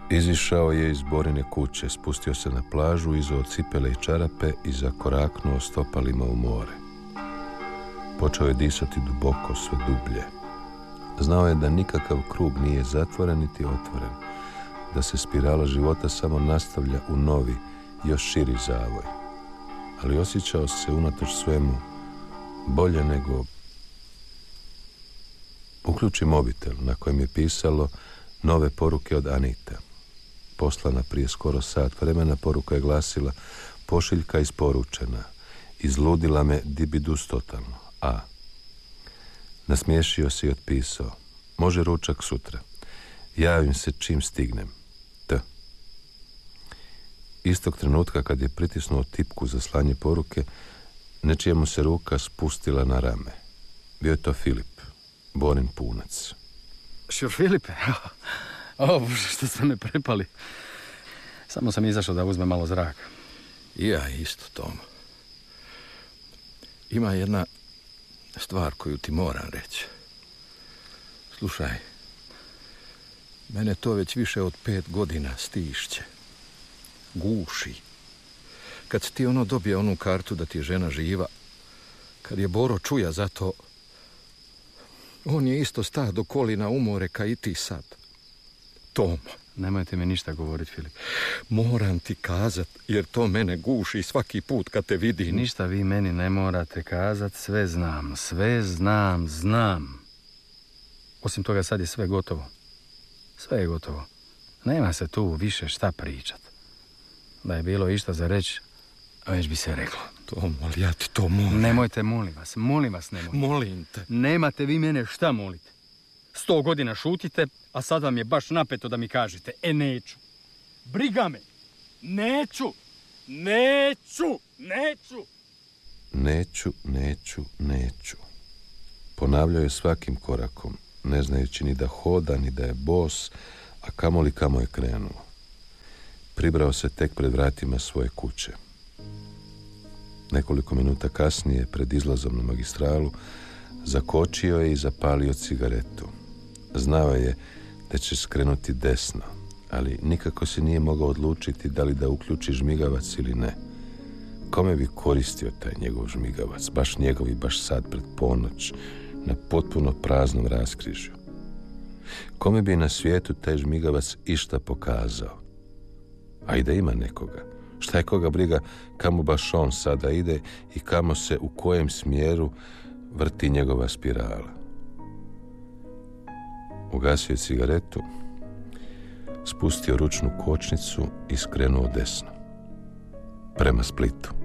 Izišao je iz Borine kuće, spustio se na plažu, izuo cipele i čarape i zakoraknuo stopalima u more. Počeo je disati duboko, sve dublje. Znao je da nikakav krug nije zatvoren niti otvoren, da se spirala života samo nastavlja u novi, još širi zavoj. Ali osjećao se unatoč svemu bolje nego... Uključi mobitel na kojem je pisalo nove poruke od Anita. Poslana prije skoro sat vremena, poruka je glasila: pošiljka isporučena. Izludila me dibidus totalno. A. Nasmiješio se i otpisao: može ručak sutra. Javim se čim stignem. T. Istog trenutka kad je pritisnuo tipku za slanje poruke, nečija mu se ruka spustila na rame. Bio je to Filip, Borin punac. Šur Filipe? O, Bože, što ste me prepali. Samo sam izašao da uzme malo zraka. I ja isto, Tom. Ima jedna stvar koju ti moram reći. Slušaj, mene to već više od 5 godina stišće. Guši. Kad si ti dobije onu kartu da ti je žena živa, kad je Boro čuja za to, on je isto sta do kolina umore ka i ti sad. Tom. Nemojte mi ništa govoriti, Filip. Moram ti kazat, jer to mene guši svaki put kad te vidim. Ništa vi meni ne morate kazat, sve znam. Osim toga sad je sve gotovo. Sve je gotovo. Nema se tu više šta pričat. Da je bilo išta za reći, već bi se reklo. Tom, ali ja ti to molim. Nemojte, molim vas, nemojte. Molim te. Nemate vi mene šta molite. 100 godina šutite, a sad vam je baš napeto da mi kažete: neću. Briga me. Neću. Neću. Ponavljao je svakim korakom, ne znajući ni da hoda, ni da je bos, a kamoli kamo je krenuo. Pribrao se tek pred vratima svoje kuće. Nekoliko minuta kasnije, pred izlazom na magistralu, zakočio je i zapalio cigaretu. Znao je da će skrenuti desno, ali nikako se nije mogao odlučiti da li da uključi žmigavac ili ne. Kome bi koristio taj njegov žmigavac, baš njegov i baš sad pred ponoć, na potpuno praznom raskrižju? Kome bi na svijetu taj žmigavac išta pokazao? A i da ima nekoga, šta je koga briga kamo baš on sada ide i kamo se u kojem smjeru vrti njegova spirala? Ugasio je cigaretu, spustio ručnu kočnicu i skrenuo desno, prema Splitu.